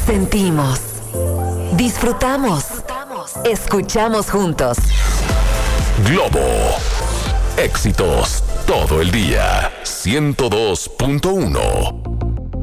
Sentimos, disfrutamos, escuchamos juntos. Globo. Éxitos todo el día. 102.1.